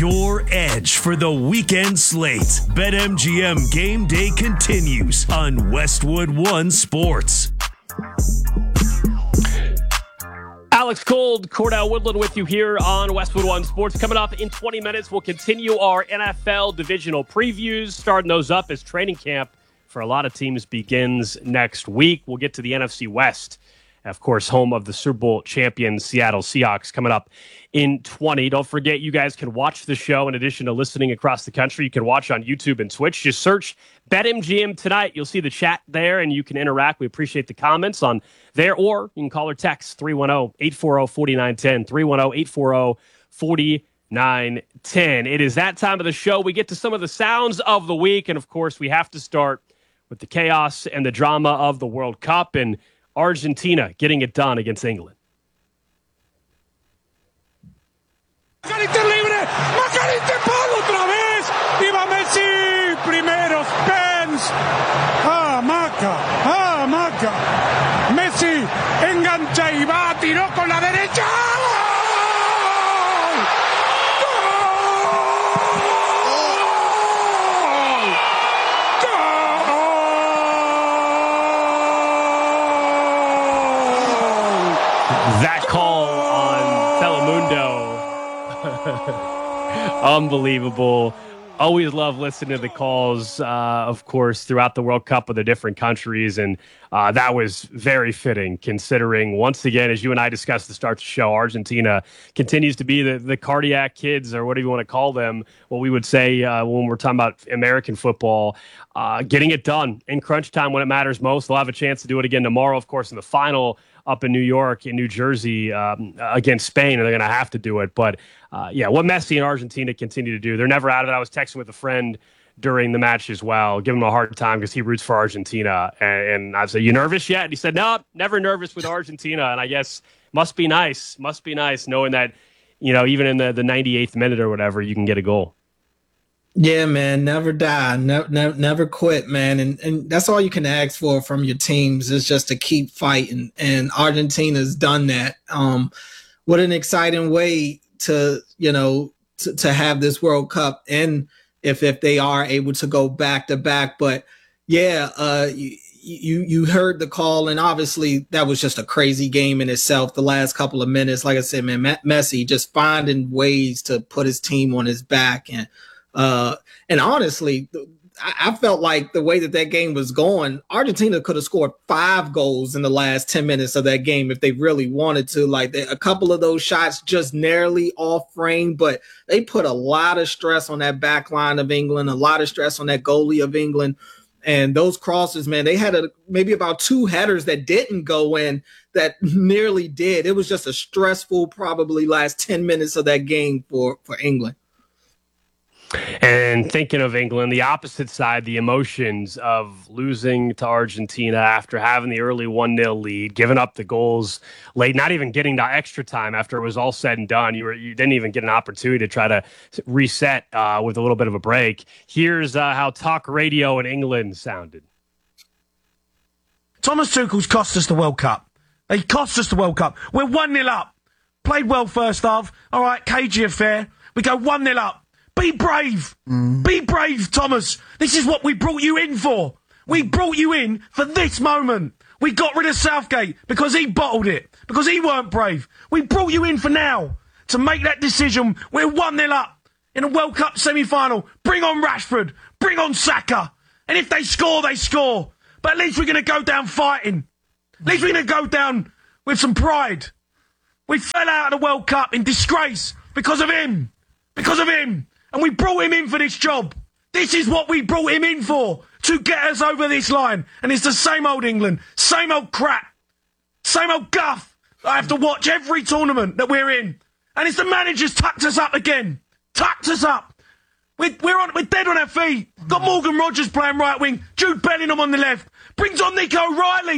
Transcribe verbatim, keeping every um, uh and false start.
your edge for the weekend slate. BetMGM Game Day continues on Westwood One Sports. Alex Gold, Cordell Woodland with you here on Westwood One Sports. Coming up in twenty minutes, we'll continue our N F L divisional previews, starting those up as training camp for a lot of teams begins next week. We'll get to the N F C West, of course, home of the Super Bowl champion Seattle Seahawks, coming up in twenty. Don't forget, you guys can watch the show in addition to listening across the country. You can watch on YouTube and Twitch. Just search BetMGM Tonight. You'll see the chat there, and you can interact. We appreciate the comments on there, or you can call or text three one zero, eight four zero, four nine one zero, three one zero, eight four zero, four nine one zero. It is that time of the show. We get to some of the sounds of the week, and of course, we have to start with the chaos and the drama of the World Cup and Argentina getting it done against England. Macarita libre, Macarita Pablo otra vez, y va Messi, primero Spence, ah Maca, ah Maca, Messi engancha y va, tiró con la derecha, That call on Telemundo. Unbelievable. Always love listening to the calls, uh, of course, throughout the World Cup of the different countries. And uh, that was very fitting, considering, once again, as you and I discussed at the start of the show, Argentina continues to be the, the cardiac kids, or whatever you want to call them, what we would say uh, when we're talking about American football, uh, getting it done in crunch time when it matters most. They'll have a chance to do it again tomorrow, of course, in the final up in New York, in New Jersey, um, against Spain, and they're going to have to do it. But, uh, yeah, what Messi and Argentina continue to do, they're never out of it. I was texting with a friend during the match as well, giving him a hard time because he roots for Argentina. And, and I said, you nervous yet? And he said, no, never nervous with Argentina. And I guess must be nice, must be nice knowing that, you know, even in the, the ninety-eighth minute or whatever, you can get a goal. Yeah, man, never die, never, never, never quit, man, and and that's all you can ask for from your teams is just to keep fighting. And Argentina's done that. Um, what an exciting way to you know to, to have this World Cup, and if if they are able to go back to back. But yeah, uh, you you you heard the call, and obviously that was just a crazy game in itself. The last couple of minutes, like I said, man, Messi just finding ways to put his team on his back. And Uh, and honestly, I, I felt like the way that that game was going, Argentina could have scored five goals in the last ten minutes of that game if they really wanted to. Like they, a couple of those shots just narrowly off frame, but they put a lot of stress on that back line of England, a lot of stress on that goalie of England. And those crosses, man, they had a, maybe about two headers that didn't go in that nearly did. It was just a stressful, probably last ten minutes of that game for, for England. And thinking of England, the opposite side, the emotions of losing to Argentina after having the early one nil lead, giving up the goals late, not even getting to extra time after it was all said and done. You were you didn't even get an opportunity to try to reset uh, with a little bit of a break. Here's uh, how talk radio in England sounded. Thomas Tuchel's cost us the World Cup. He cost us the World Cup. We're one nil up. Played well first half. All right, cagey affair. We go one nil up. Be brave. Mm. Be brave, Thomas. This is what we brought you in for. We brought you in for this moment. We got rid of Southgate because he bottled it, because he weren't brave. We brought you in for now to make that decision. We're one nil up in a World Cup semi-final. Bring on Rashford. Bring on Saka. And if they score, they score. But at least we're going to go down fighting. At least we're going to go down with some pride. We fell out of the World Cup in disgrace because of him. Because of him. And we brought him in for this job. This is what we brought him in for, to get us over this line. And it's the same old England, same old crap, same old guff. I have to watch every tournament that we're in. And it's the manager's tucked us up again. Tucked us up. We're, we're, on, we're dead on our feet. Got Morgan Rogers playing right wing, Jude Bellingham on the left. Brings on Nico Riley.